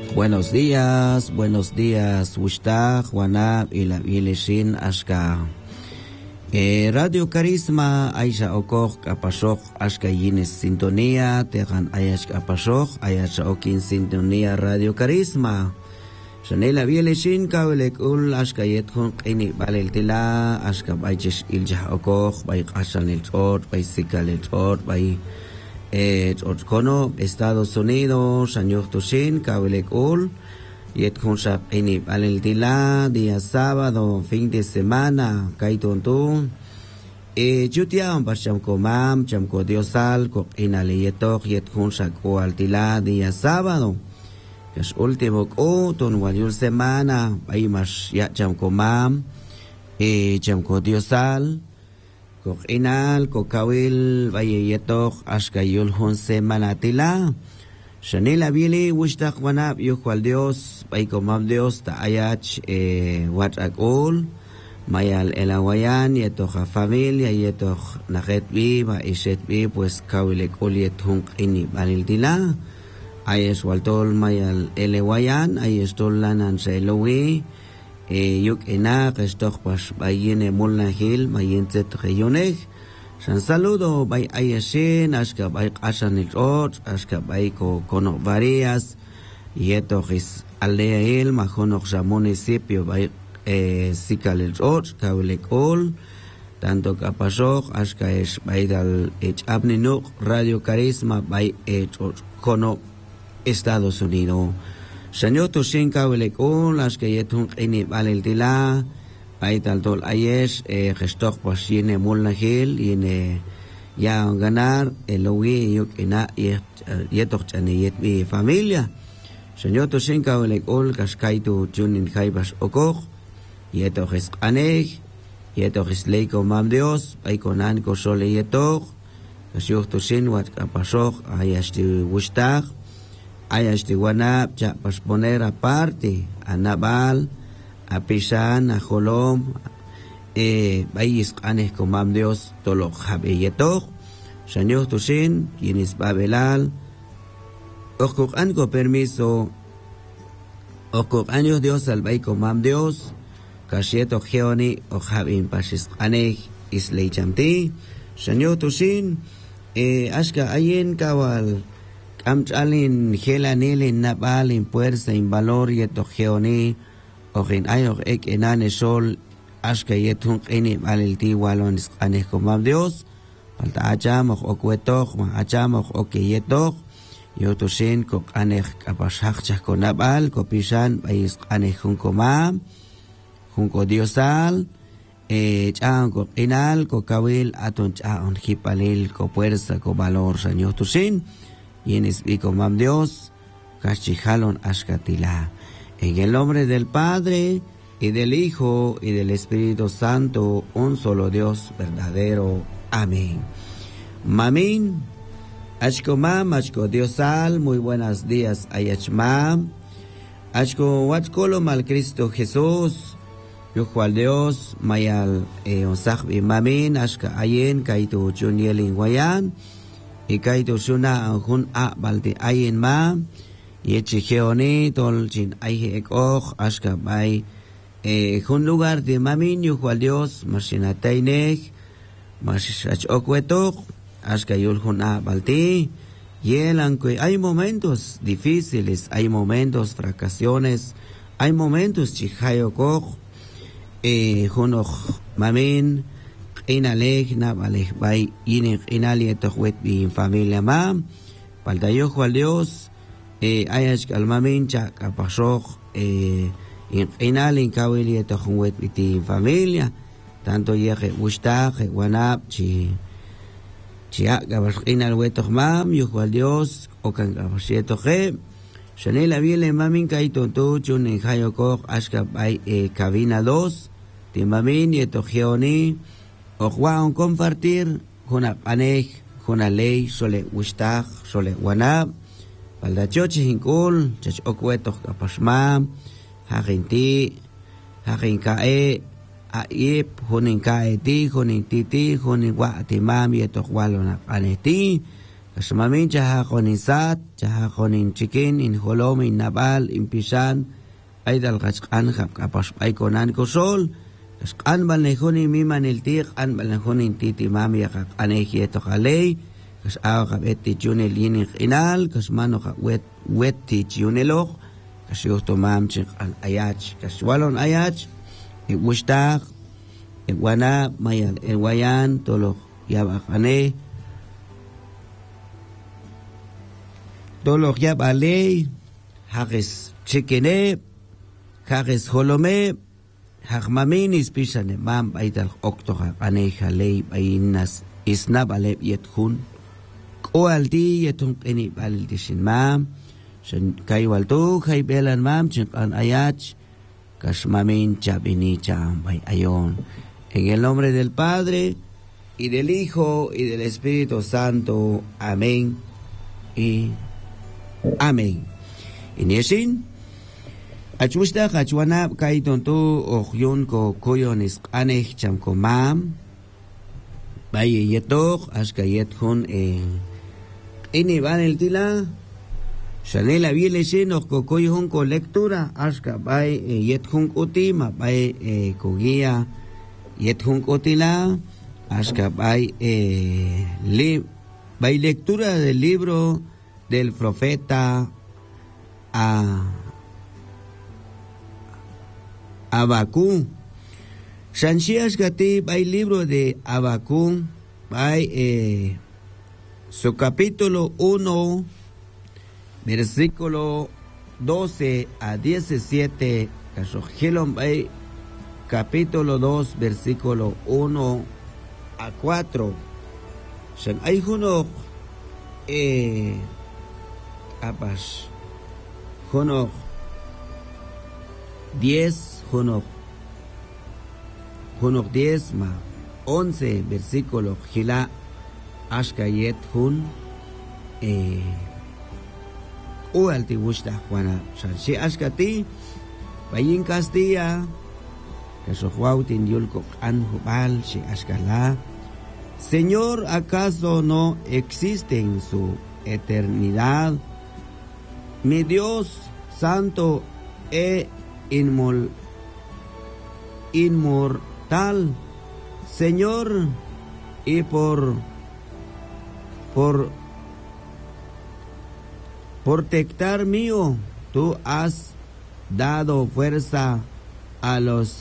Buenos días, Wishtag, Wanab, Ilishin, Ashka. Radio Carisma, Aisha Okok, Apashok, Ashka Yines Sintonía, Tejan Ayash Apashok, Ayash Okin Sintonía, Radio Carisma. Shanela Vielishin, Kawelek Ul, Ashka Yetkun, Ini Baleltila, Ashka Baijish Iljah Okok, Bay Ashan Il Ort, Bay Sikal Il Ort, Bay Kono, Estados Unidos, Años Tushin, Kawelek Ul, Yetkunshap Ini Baleltila, día sábado, fin de semana, Kaitontu, Chutiam Basham Komam, Chamko Diosal, Kok Inale Yetok, Yetkunshak Altila, día sábado, que es último Ton Waliul semana, Baimash Yacham Komam, Chamko Diosal, Kok Inal, Kokawil, Bayeyetok, Ashkayul Hun semana Tila, Shanila Bili, Wishtak Wanab, Yukwal Dios, Baikomam Dios, Taayach, Watakul, Mayal Elawayan, Yetoja familia, Yetoj Najetbi, Baishetbi, pues Kawilekul Yetung Ini Baliltila, Ayes Waltol Mayal Elewayan, Ayes Tolanan Sailowi, Yuk Enak, Estok Pas Bayene Mulnahil, Mayentet Reyoneg, San saludo, Bay Ayeshin, Ashka Bay Ashan Il Ot, Ashka Bay Kono Varias, Yetojis Aldea Il, Majonok Sa municipio, Bay Sikal Il Ot, Kawilek Ol, tanto Kapashok, Ashka Es Baydal Ech Abninuk, Radio Carisma, Bay Ech Kono, Estados Unidos. Señor Tushin Kawilek Ol, Ashka Yetun Ini Baliltila, Baydal Tol Ayesh, Gestok Pasine Mulnahil, Yene Ya ganar, Elowi Yuk Ina Yetok Chani Yetbi familia. Señor Tushin Kawilek Ol, Kaskaitu Junin Kaibas Okok, Yetok es Aneg, Yetok es Leiko Mam Dios, Baikonan Kosole Yetok, Kasyuk Tushin Wat Kapasok, Ayash di Wishtag, Ayash di Wanab, Ya pas poner aparte, Anabal, Apisan, Ajolom, Bayis Aneg con Mam Dios, Tolok Jabe Yetok, Señor Tushin, Yinis Babelal, Okok Anko permiso, Okok Años Dios al Baiko Mam Dios, Kasieto Geoni, o Javin Pashis Aneg, Islay Chamti, Señor Tushin, Ashka Ayen Kawal, Kamchalin, Gelanilin, Nabal, in fuerza, in valor, Yeto Geoni, Orin Ayok Ek Enane Sol, Ashka Yetun Ini Balilti Walon Aneg con Mam Dios, Falta Achamok, Okwetok, Achamok, Okeyetok, Yotushin, Kok Aneg Kapashach con Nabal, Kopishan, Bayis Aneg Junkomam, Junko Diosal, Chan Kok Inal, Kokawil, Aton Chan Hipalil, Ko Fuerza, Ko Valor, Señor Tushin, Yenis Biko Mam Dios, Kashihalon Ashkatila. En el nombre del Padre, y del Hijo, y del Espíritu Santo, un solo Dios verdadero. Amén. Mamín, Ashkomam, Ashko Diosal, muy buenos días, Ayachmam. Ashko Watkolo mal Cristo Jesús, Yuhual Dios, Mayal, Onsachbi Mamín, Ashka Ayen, Kaitu Chunielin Wayan, y Kaitu Shuna Anjun A Balti Ayen Ma, Yechi Geoni, Tol Chin Aye Ekoj, Ashka Bay, un lugar de Mamin, Yuhual Dios, Mashinatainej, Mashach Okwetok, Ashka Yulhun A Balti, Yelan que hay momentos difíciles, hay momentos fracasiones, hay momentos Chihayokoj, Hunoj Mamin, Inalej, Nabalej Bay, Inej Inalietoch Wetbi familia Mam, Paltayohual Dios, Ayash Kalmamin, Chakapashok, Inalin Kawilietoch Wetbi familia, tanto Yeje Wishtag, Wanab, Chia Gabashinal Wetoch Mam, Yuhual Dios, Okan Gabashietoche, Shanela Viele Mamin Kaitontu, Chun Hayokok, Ashka Bay Cabina 2, Timamin, Yetogeoni, Ojuan compartir, Juna Panej, Juna Ley, Sole Wishtag, Sole Wanab, Paldachochi Hinkul, Chach Okwetoch Kapashmam, Harinti, Harinkae, Aip, Huninkae ti, Hunintiti, Huninwa Timam, Yetoch Walona Paneti, kashmamin chahakonin sat, chahakonin chikin, in holom, in nabal, in pishan, aydal kachkan kapash aykonan kosol, kashkan balnejonin miman el tik, an balnejonin titi mami akakanejieto jalei, kashaw kabeti chune linig inal, kasmano wet tichunelog, kasyuhto mam chik al ayach, kaswalon ayach, iwustak, iwana mayal wayan tolog yabakane, tolog yab alei, hakis chikene, hakis holome, hakmamin ispishane mam aydal oktoha aneja lei bainas isnab aleb yethun, koaldi yethun eni baldishin mam, shen kaywaltu kay belan mam chik an ayach, kashmamin chabini cham bay ayon. En el nombre del Padre, y del Hijo, y del Espíritu Santo. Amén y amén. Ineshin, achushta kachuanab kaiton tu ohyun ko koyon is aneh cham ko mam, bay yetok, ashkayet hun ini van el tila, Shanela viele llenos kokoyhun ko lectura, ashka bay yethun utima, bay kogia yethun utila, ashka bay bay lectura del libro del profeta Abacú. Shanshi ashkati bay libro de Abacú, bay su capítulo 1, versículo 12 a 17, capítulo 2, versículo 1 a 4. Hay uno apas, uno 10, uno 10 ma 11 versículo gila ashkayet hun ualti wushta Juana Shanshi ashkati bayin Castilla kashohuautin yulko anjubal shi ashkala. Señor, ¿acaso no existe en su eternidad? Mi Dios santo e inmortal, Señor, y por protector mío, tú has dado fuerza a los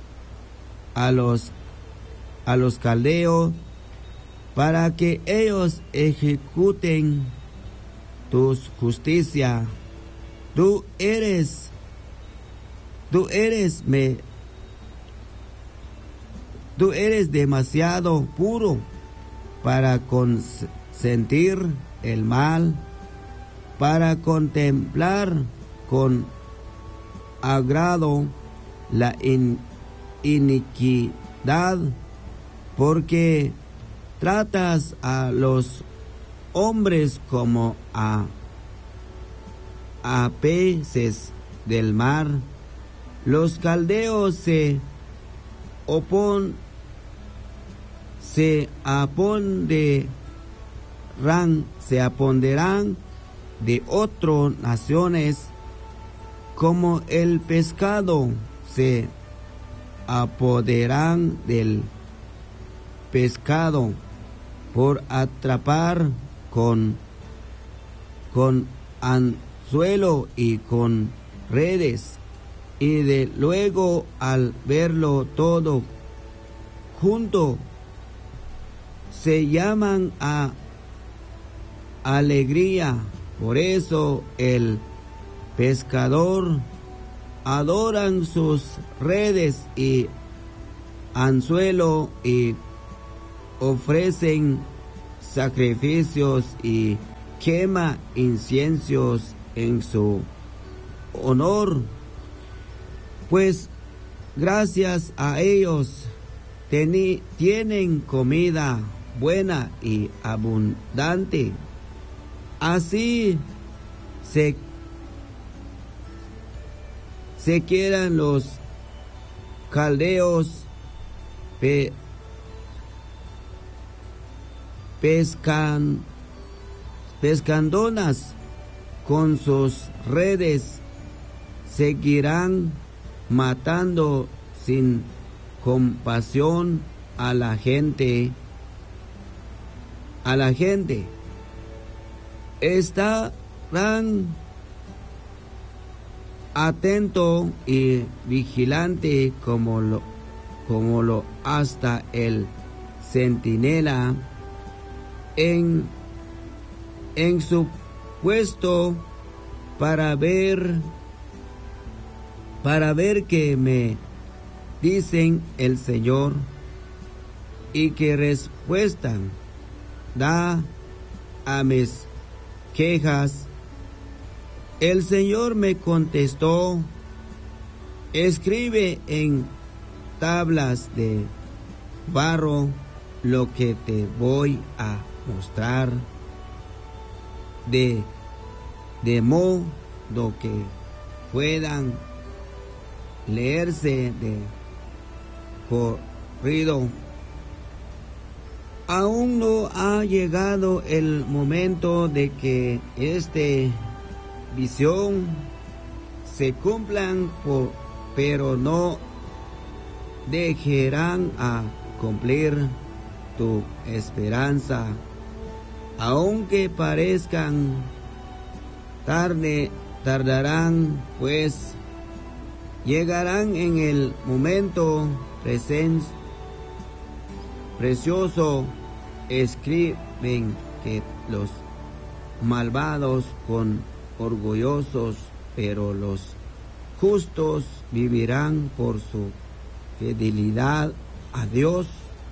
caldeos para que ellos ejecuten tu justicia. Tú eres demasiado puro para consentir el mal, para contemplar con agrado la iniquidad, porque tratas a los hombres como a peces del mar. Los caldeos se aponderarán de otras naciones, como el pescado se apoderan del pescado por atrapar con anzuelo y con redes, y de luego al verlo todo junto se llaman a alegría. Por eso el pescador adoran sus redes y anzuelo, y ofrecen sacrificios y quema inciensos en su honor, pues gracias a ellos tienen comida buena y abundante. Así se quieran los caldeos pescandonas con sus redes seguirán matando sin compasión a la gente. Estarán atento y vigilante como lo hasta el centinela en su puesto para ver qué me dicen el Señor y qué respuesta da a mis quejas. El Señor me contestó: escribe en tablas de barro lo que te voy a mostrar, de modo que puedan leerse de corrido. Aún no ha llegado el momento de que esta visión se cumplan, pero no dejarán a cumplir tu esperanza, aunque parezcan tardarán, pues llegarán en el momento precioso. Escriben que los malvados son orgullosos, pero los justos vivirán por su fidelidad a Dios.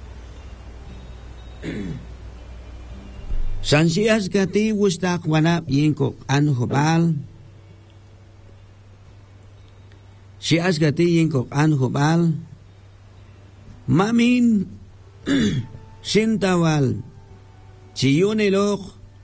Sansías gati wustak wanap yinko anhubal. Sias gati yinko anhubal. Mamin Shintawal Chiyunilok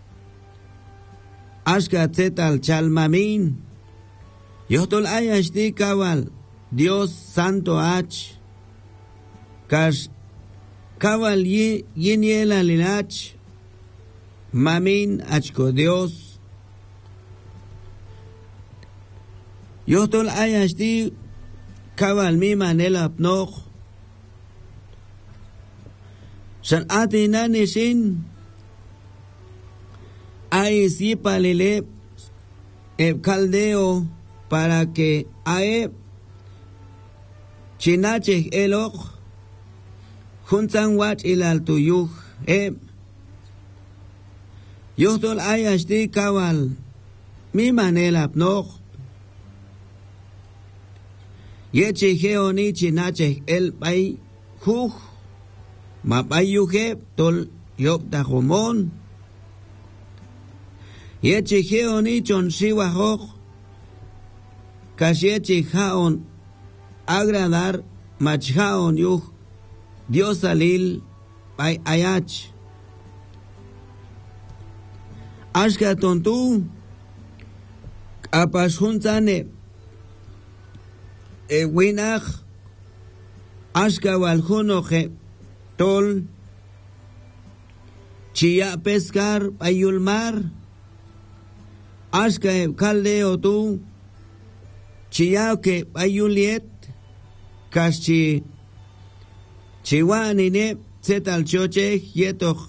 Ashka Tzetal Chalmamin Yohtol Ayashti Kawal Dios Santo H Kash Kawal Yiniela Linach Mamin Achko Dios Yohtol Ayashti Kawal Mima Nela Pnoch San atina nishin ay si palile caldeo para que ae chinache elok juntan wat ilal tuyuj yuhtol ayashti kawal mi manela pnoch yeche geoni chinache el bay juj Mapayuke tol yop tajomon. Yechigeoni chon shiwahok. Kasyechihaon agradar machhaon yuh. Dios alil pay ayach. Ashka tontu. Apashunzane. Winach. Ashka waljunoje. Tol Chia pescar ayulmar Ashka caldeo tu Chia que ayuliet Kashi Chiwanine Zetal choche Yetoch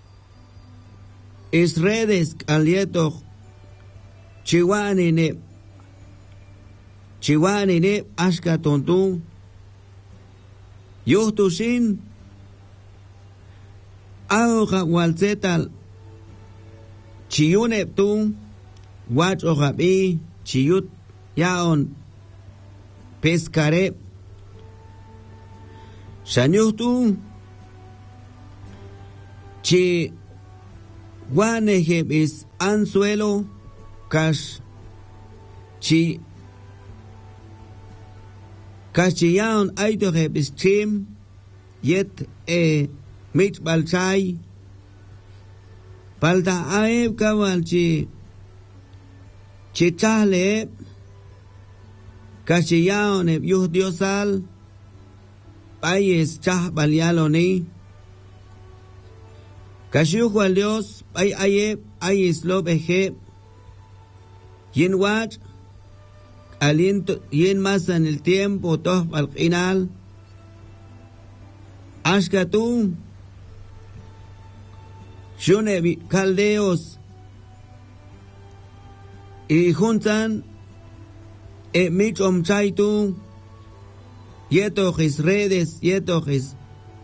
Isredes alietoch Chiwanine Ashka tontu Yuhtushin Ahoja walzetal chiyune tu wach ojabi chiyut yaon pescare shanyutu chi wanejebis anzuelo kash chi kashiyaon aitojebis chim yet mit balchai palta aeb kawalchi chichale kashiyaon yuh diosal payes chah balyaloni Kashiuhu al Dios, ay islop eje, yen watch, aliento, yen más en el tiempo, todo al final, ashka tú, shune caldeos, y juntan, michom chaitu, yetochis redes, yetochis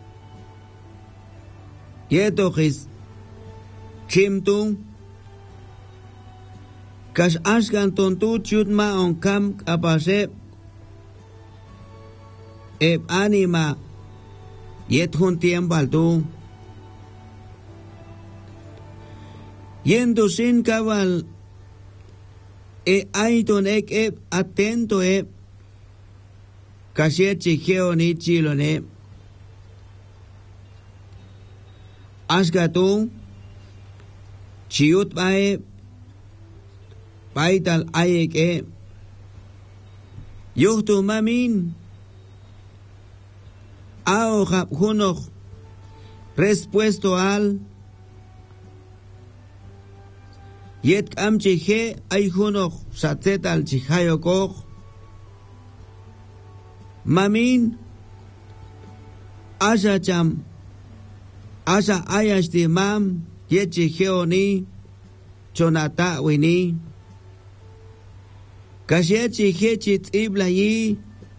chimtu, kash ashkan tontu chutma on kam kapashe, anima, yet hun tiempo altu, yendo sin cabal, aiton ek atento kashe chigeo ni chilone, ashkatu, chiut paital ayek yuhtu mamin, ao hap hunoch, respuesto al, yet am chige ay hunoch, shatet al chihayokok, mamin, asha cham, asha ayashti mam, yet chigeoni, chonata wini, kashechi hechit iblayi,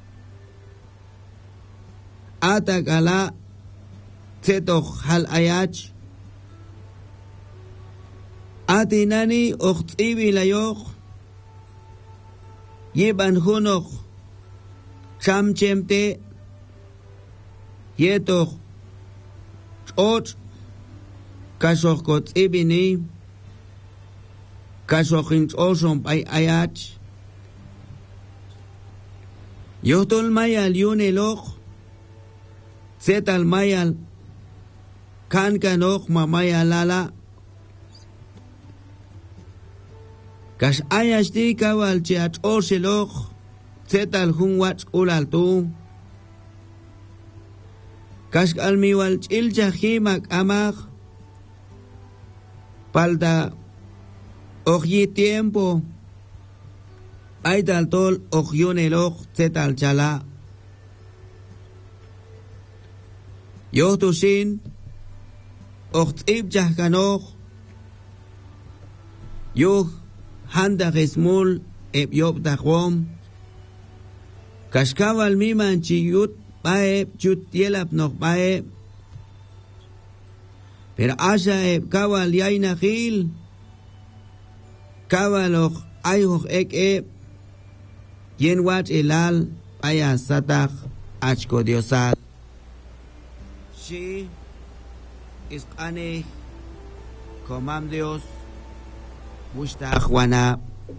atakala, tetoch hal ayach, atinani ocht'ibi layoch, yiban hunoch, chamchemte, yetoch, ch'och, kashoch kotz'ibini, kashochin ch'oshon pay ayach, yohtol mayal yuneloch, zetal mayal, kankanoch mamaya lala, kash ayashti kawal chiach osheloch, zetal hunwach ulaltu, kash almiwal chilcha himak amach, palda oji tiempo, aital tol ojiuneloch zetal chala, yohtushin, ochtib jahkanoch, yoh handa jesmul yob dachwom, kashkawal miman chiyut bae chut yelap noch bae, pero asha kawal yaina gil, kawaloch ayhoch yen wach elal aya satach achko diosat. Shi is ane comam Dios Mushtach Juana.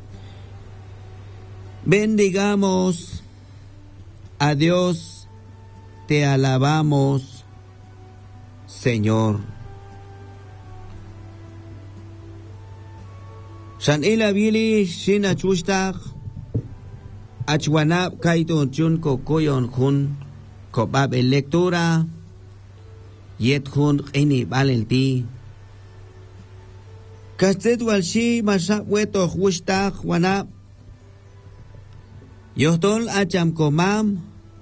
Bendigamos a Dios, te alabamos, Señor. San ila bili shina chushtach achwanab kaiton chun kokoyon hun kobab lectura yet hun ini balenti kastet walshi mashak weto chushtach wanab yohtol acham komam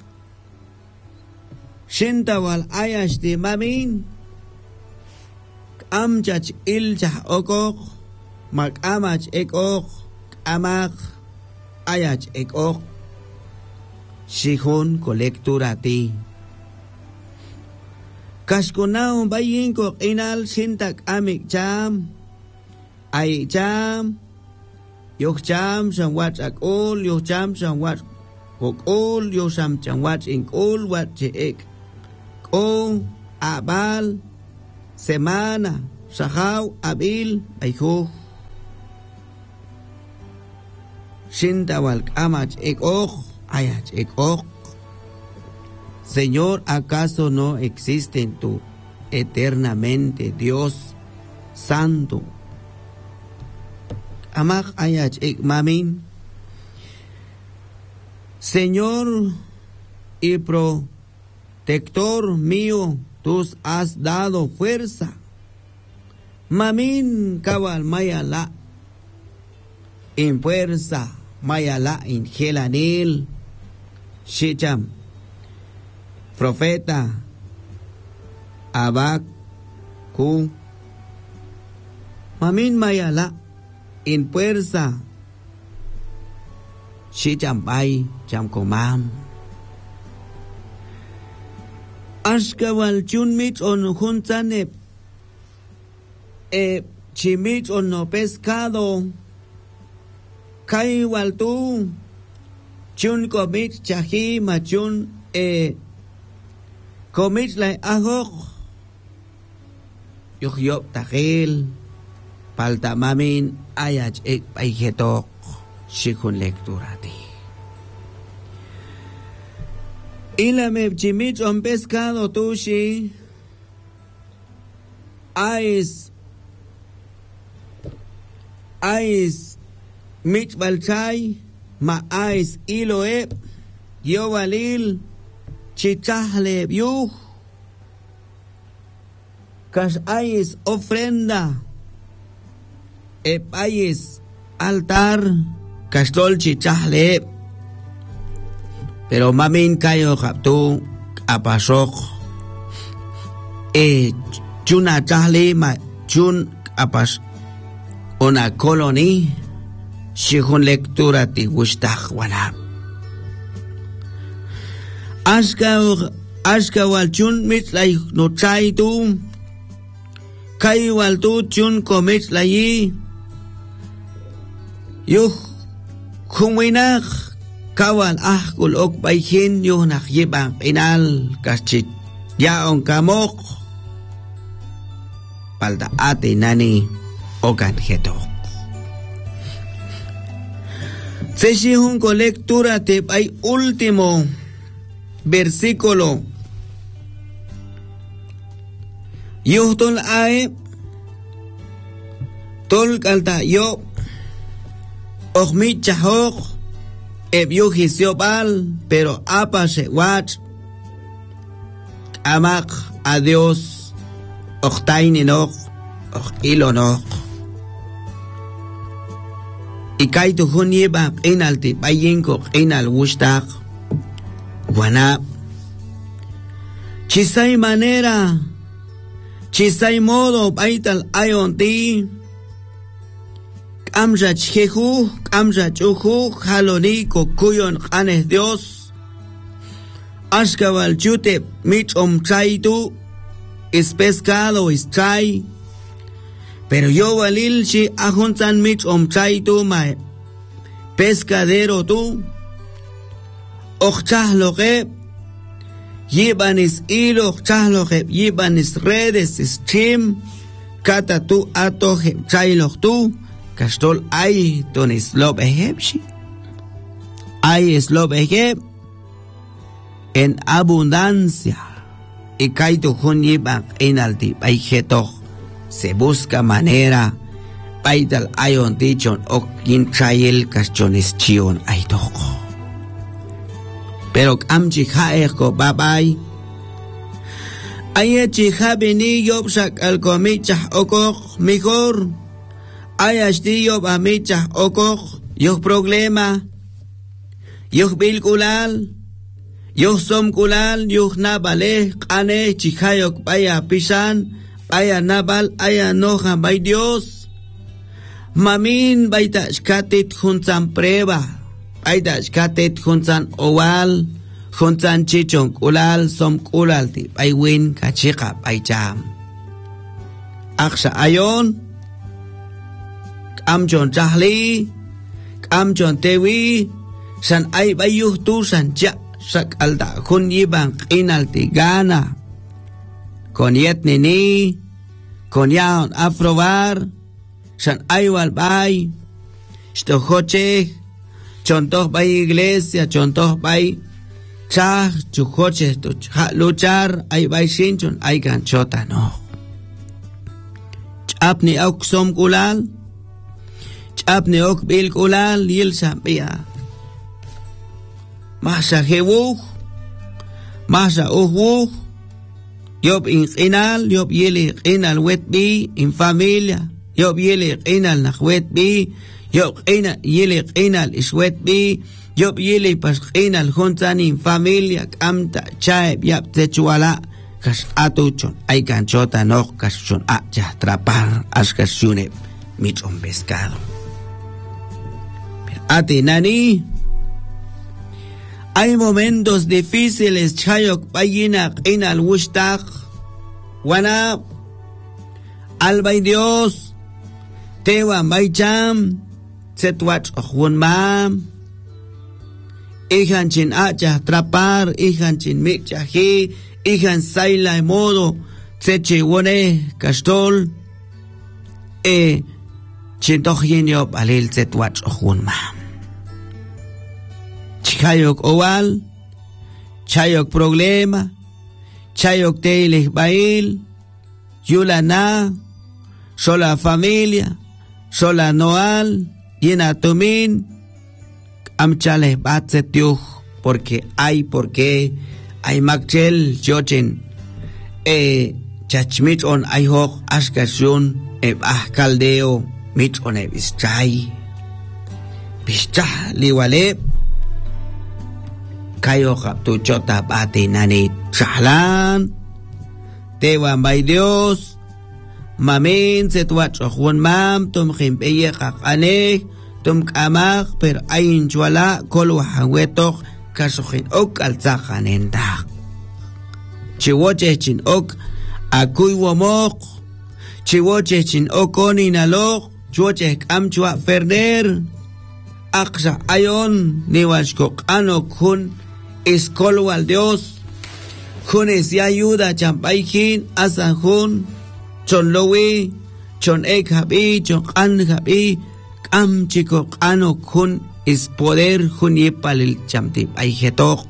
shinta wal ayash di mamin amchach iljah okok mak amach ekok amak ayach ekok shihun kolekturati kashkunao bayin ko inal sintak amik cham ay cham yok cham sangwat akol yok cham sangwat kokol yok sam sangwat inkol wat cheek ko abal semana sahaw abil ayho Shintawal amach ekok, ayach ekok. Señor, ¿acaso no existen tú eternamente, Dios Santo? Amach ayach ek mamin. Señor y protector mío, tú has dado fuerza Mamin kawal mayala in fuerza, mayala in gelanil, shicham, profeta, abak, ku, mamin mayala in fuerza, shicham bay, cham komam. Ashkawal chun mit on juntanep, chimich on no pescado, kai waltu, chun komich chahi machun, komich lai ahok, yuhyop takil, palta mamin ayach ek paigetok, shikun lecturati. Ilame chimich on pescado tushi, ais mich balchay ma ais iloe yo valil chichahle yuh kas ais ofrenda ais altar kastol chichahle pero mamin kayo kaptu apasok chuna chahle ma chun apas una colony shihun lectura ti gustach wana aska wal chun mit lai no chai tu kai wal tu chun komit lai yuh khumwinach kawal kul ok baihin yuh nak yibang penal kaschit yaon kamok palda ate nani ogan geto. Se un lectura te hay último versículo. Yuhtol ae tol kalta yo ochmit chahok ebyuhisiobal pero apa se watch amak a Dios ochtainenok ilonok y kaito junieba enalti bayenko enal wustak wana chisay manera chisay modo baital ayonti kamja chehu kamja chuhu haloni kokuyon kanes Dios ashkawal chute mich chaitu es pescado es chay pero yo valil si ajuntan mich chay tu ma pescadero tu ochchahloke yibanis ilo ochchahloke yibanis redes stream kata tu atoje chayloch tu kastol ay tonis lobehebshi ay es lobeheb en abundancia y kaito hun yibak enalti ay getoch se busca manera paital ayon dichon o kintrail kaschones chion ay toko pero amchi haeko babay ayachi habini yobsak alkomichah okok mejor ayashdi yob amichah okok yoh problema yoh bilkulal yoh somkulal yoh nabale kane chihayok baya pisan aya nabal aya noja bay Dios mamin baita shkatit juntan prueba baita shkatit juntan owal juntan chichon kulal som kulalti bay win kachika bay jam aksha ayon amjon chahli amjon tewi san ay bayuh tu san ja sak alda kun yibang inalti gana con yetnini con yaon aprobar san aywal bay stojoche chontoh bay iglesia chontoh bay chah chujoche to luchar ay bay shinchon ay ganchota no chapni ok som kulal chapni ok bil kulal yil sambia masa hewuh masa uhwuh Yob inal, yob yele inal wetbi, in familia, yob yele inal nachwetbi, yob yele inal iswetbi, yob yele pas inal juntan in familia, amta chaeb yap techuala, kas atuchon, ay canchota no kashun ya trapar, askashune, michon pescado. Ate nani. Hay momentos difíciles, chayok payina inal wustak, wana, albay Dios, tewa maycham, setwach ojun mam, ijan chin acha trapar, ijan chin michaji, ijan saila modo, tseche wone, kastol, chintojin yo balil setwach ojun mam. Chayok owal, chayok problema, chayok teilig bail, yula na, sola familia, sola noal, yena tumin, amchale batsetiuj, porque hay makchel yochen, chachmich on ayhok askashun, kaldeo, mich on bischay, liwalep, kayo kaptu chota bate nani chahlan tewa may Dios mamin setwach ojun mam tum khimpeye kakane tum kamak per ayin chwala kol wahawetok kasukhin ok alzakhanendak chiwoche chin ok akuy wamok chiwoche chin okoni nalok chiwoche kamchwa ferner aksa ayon niwashkok ano kun escolo al Dios, kunes ya ayuda champaikin, asanjun, chon lowe, chon ek habi, chon an habi, kam chico ano kun es poder jun yepal chamti paijetok.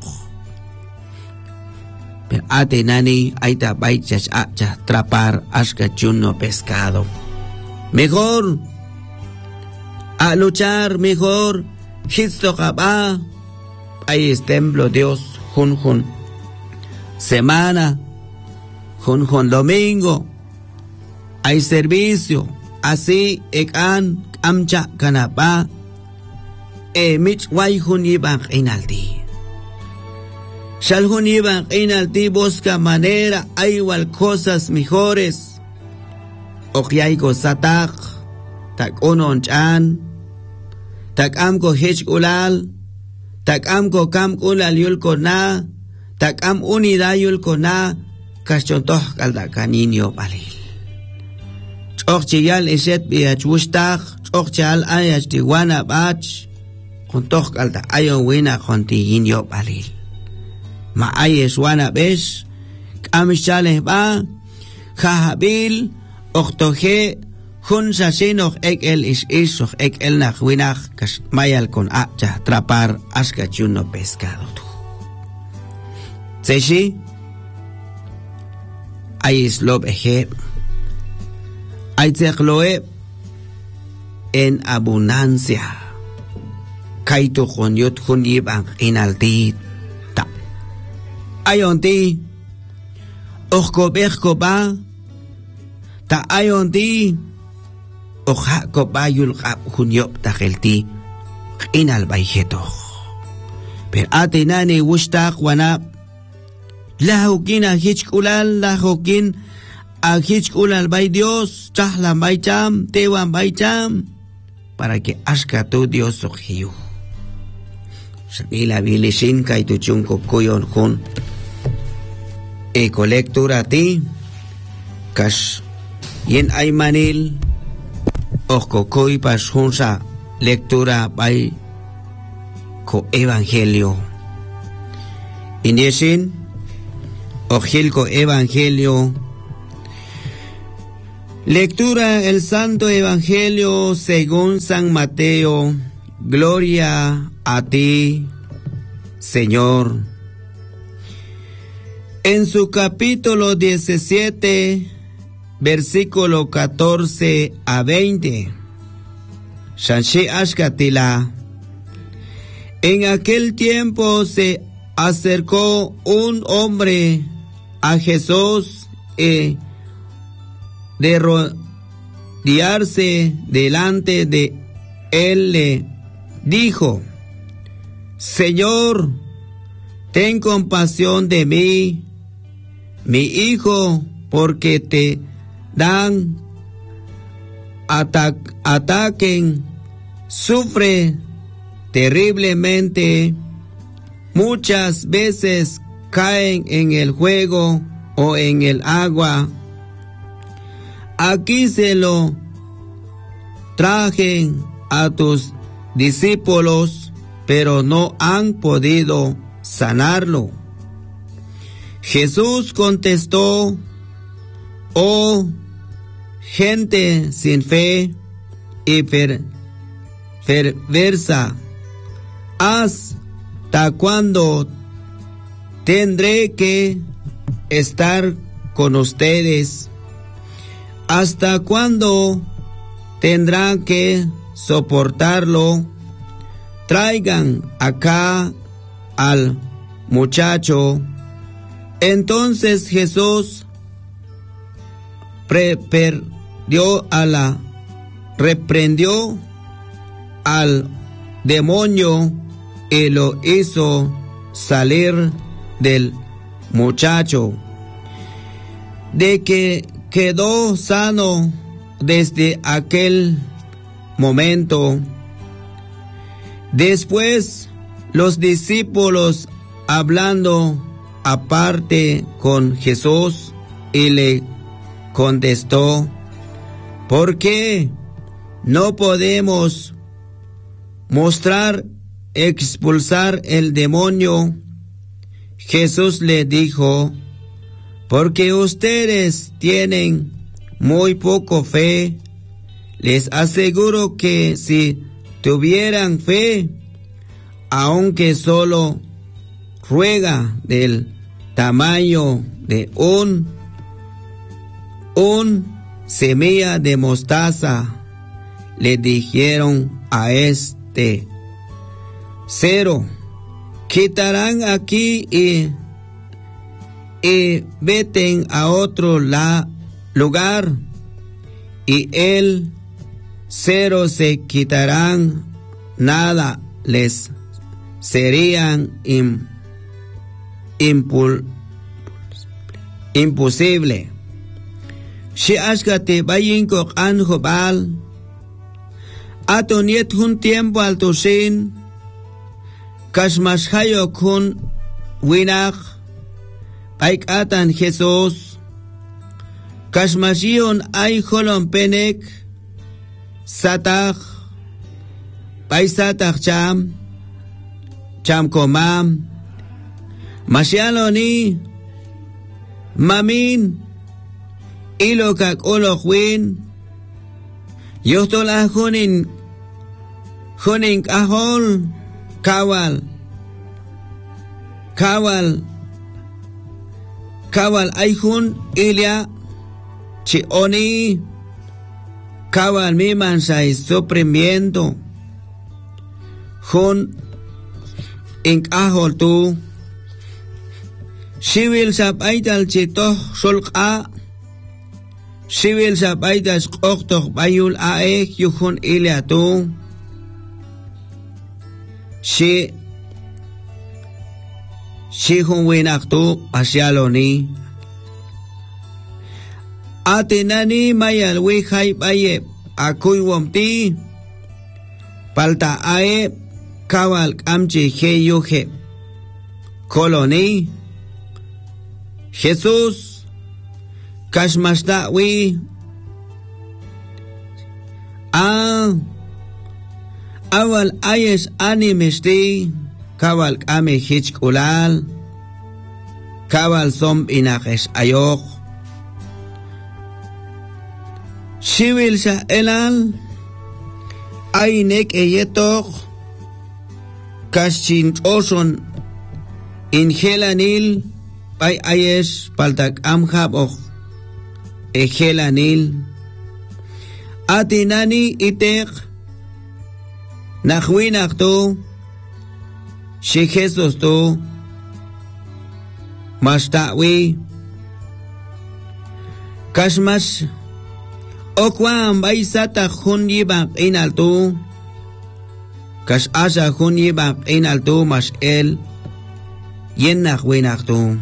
Pero ate nani, aita baichas acha trapar ashka chuno pescado. Mejor a luchar, mejor histo jabá. Ahí es templo Dios, jun semana, jun domingo, hay servicio, así ekan amcha kanapa, mich way jun iban inalti. Shal jun iban inalti busca manera, hay igual cosas mejores. Okyayko satak, tak unon chan, tak amko hech ulal, tak am ko kam ulal yulko na, tak am unida yulko na, kashontoh kalda kaninyo balil. Chok chiyal iset biach wustak, chok chiyal ayach tiwana bach, kuntoh kalda ayo wina konti yinyo balil. Ma ayes wana besh, kamishale ba, kahabil, oktoje, Jun sasinoch ek el isoch ek el nachwinach kas mayal kon acha trapar aska chuno pescado tu. Tseshi ay islob eje ay tzekloe en abundancia kaito kon yot kun yibang inalti ta ayonti ochko bechko ba ta ayonti oja ko bayul kap hunyop takelti inal bayjeto per ate nani wustak wana lahukin a hichkulal lahukin a hichkulal bay Dios chahlan bay cham tewan bay cham para que aska tu Dios ojiu sabila bilishin kay tu chunko kuyon hun lectura ti kas yen ay manil Ojo koi pas hunsa lectura by ko evangelio. Iniesin ojilko evangelio. Lectura el santo evangelio según San Mateo. Gloria a ti, Señor. En su capítulo 17 versículo 14 a 20. Shanshi Ashkatila. En aquel tiempo se acercó un hombre a Jesús de rodearse delante de él, le dijo: Señor, ten compasión de mí, mi hijo, porque te dan ataquen, sufre terriblemente, muchas veces caen en el juego o en el agua. Aquí se lo traje a tus discípulos, pero no han podido sanarlo. Jesús contestó: oh gente sin fe y perversa, ¿hasta cuándo tendré que estar con ustedes? ¿Hasta cuándo tendrán que soportarlo? Traigan acá al muchacho. Entonces Jesús reprendió al demonio y lo hizo salir del muchacho, de que quedó sano desde aquel momento. Después los discípulos, hablando aparte con Jesús, y le contestó: ¿por qué no podemos expulsar el demonio? Jesús le dijo: porque ustedes tienen muy poco fe. Les aseguro que si tuvieran fe, aunque solo ruega del tamaño de un semilla de mostaza, le dijeron a este cero: quitarán aquí y veten a otro lugar, y el cero se quitarán, nada les serían imposible. Si ashkate bayin ko anjo bal atoniet hun tiempo altosin kashmashayo kun winach paikatan Jesus kashmashion ay holon penek satach paisatach cham komam mashialoni mamin ilo kak olohwin yohtola hunin ahol kawal ayhun ilya chioni kawal miman say sufrimiento hun ink ahol tu shiwil sapaital chitoh sulqa shiwil sapaitas qoktoh bayul aek yuhun ilya tu shi hun winak tu pasyaloni atinani mayal wikhay baye akuy womti palta ae kawal kamchi he yuhe koloni Jesús kashmashtawi awal ayesh animeshti kawal kame hichkulal kawal som inakesh ayok shiwil sha elal aynek eyetok kashin oson inhelanil ay ayesh paltak amhab och ehelanil atinani itek nachwinak tu shi Jesus tu mashtawi Kashmash Okwan baisata hunyi bang inaltu Kash asha hunyi bang inaltu mash el Yennak winaktu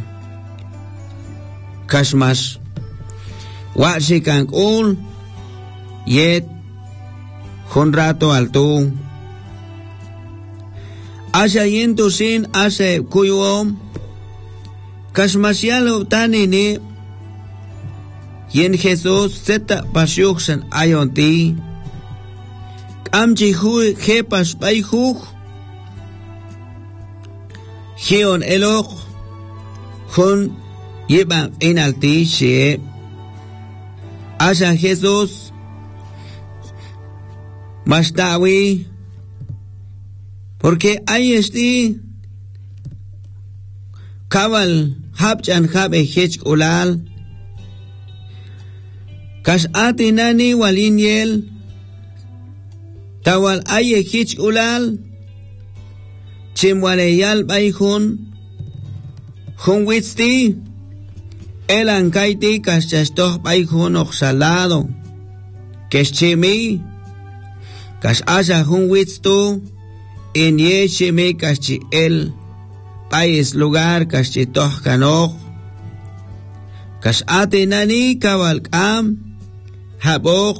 Kashmash Washikan ul Yet Honrato altu Asha yentu sin asha kuyuom Kashmashialo tanini Yen Jesús zeta pasyukshan ayonti Amchi hui jepas bayhuk Hion elok Hun Yibang inalti she Asha Jesús Mashtawi Porque hay Kabal habchan habe hech ulal Kash ati nani walinyel Tawal aye hech ulal Chimwaleyal bayhun Hunwitzti Elan kaiti kashashtoh bayhun oxalado Keshchimi Kash asha hunwitztu En yeshimi kashi el País lugar kashitoh kanok Kash ati nani kawal kam Habok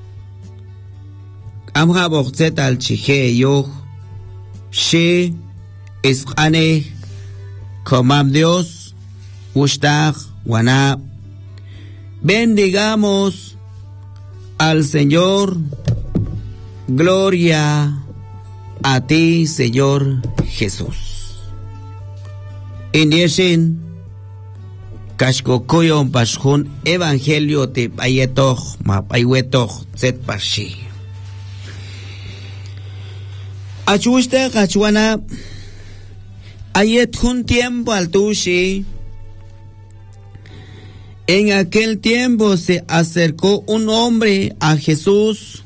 Am habok zetal chije yoh She Isqane Comam Dios Ushtag Wana Bendigamos al Señor Gloria a ti, Señor Jesús. Indiesin Kashkokoyon Pashun Evangelio te payetoch ma payetoch zet pashi. Achusta kachuana ayet un tiempo al tushi. En aquel tiempo se acercó un hombre a Jesús.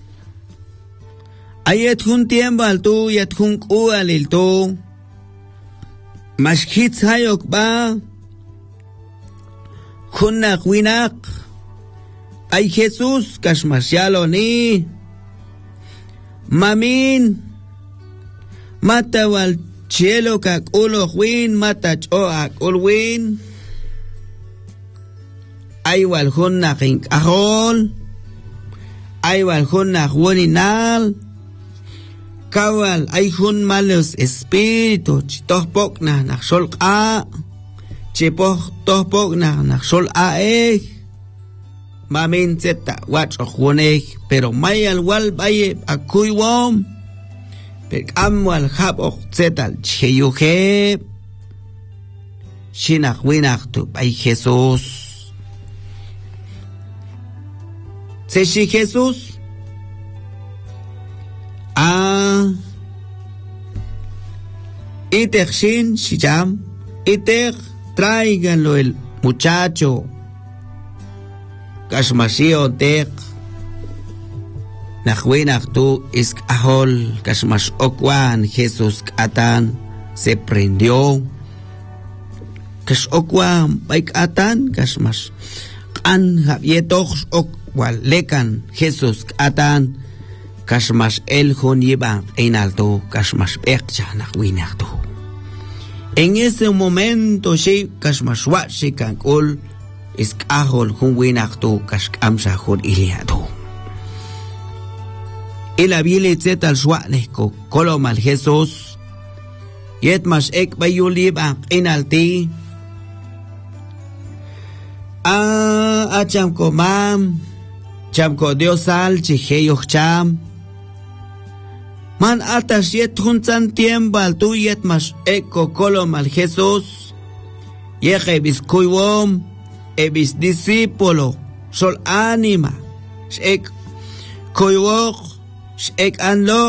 Ayet un tiempo al tu yet un kualil tu. Mashkit hayok ba. Hunak winak. Ay Jesús kashmashialo ni. Mamin. Mata wal cielo kak ulo win mata choak ulwin. Ay wal hunak ink ahol. Ay wal hunak woninal. Kawal ay hun malos espíritu tohpok na nakshol a chipoh tohpok na nakshol a mamin zeta wach ojunek pero mayal wal baye akuywom per amwal hab ok zetal cheyuhe shinak winak tu bay Jesús seshi Jesús Itek shin shijam, itek tráiganlo el muchacho. Kashmashio tek. Nachwinak tu isk ahol, kashmash okwan, Jesús katan, se prendió. Kash okwan, baik atan, kashmash. Kan habietoch okwal lekan, Jesús katan. Kashmash el hun yiba en alto, kashmash bekcha nachwinak tu. En ese momento, she kashmash wat she kankol, is kahol hun winak tu, kashkamsha hun iliatu. Ila bile zetal shwatneko, kolomal Jesús, yetmash ek bayuliba en alti. Acham komam, chamko diosal, chiheyoch cham. Man atas yet juntan tiempo al tu yet mas eko kolom al Jesús. Yeje bis kuywom, ebis discípulo, sol anima. Shek kuywok, shek anlo.